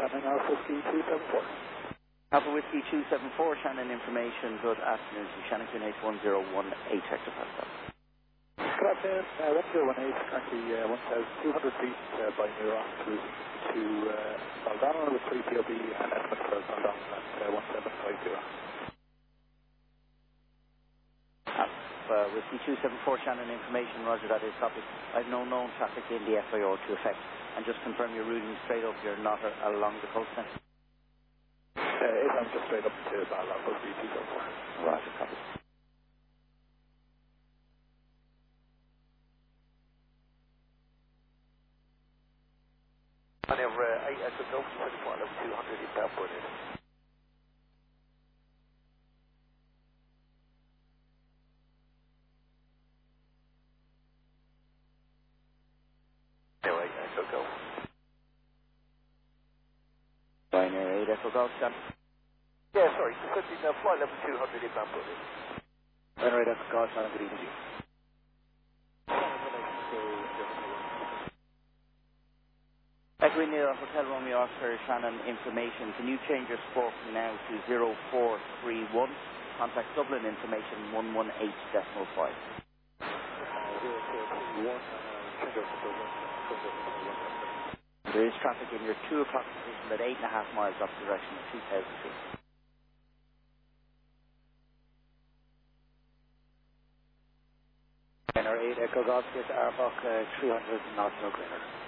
Shannon Alpha Whiskey 274. Alpha Whiskey 274, Shannon information. Good afternoon to Shannon QNH 1018 Hector Pascal. Good afternoon, 1018, currently 1,200 feet by New Rock, cruising to Baldana with 3 POB and estimate for Baldana at 1750. Whiskey 274, Shannon information, roger, that is copy. I have no known traffic in the FIO to effect. And just confirm you're routing straight up, you're not along the coast then? I'm just straight up to Baldana with 274. Roger, copy. Maneuver 8 Echo Golf 24 level 200 is outboard. Binary 8 Echo Golf, Shannon. Yeah, sorry, flight level 200 is outboard. Binary 8 Echo Golf, Shannon, good evening. Echo India Hotel Romeo Oscar, Shannon information. Can you change your score now to 0431? Contact Dublin information 118.5. 0431, There is traffic in your 2 o'clock position at 8.5 miles off the direction of 2,000 feet. Binary 8 Echo Golf, get Arbok 300 knots, no greater.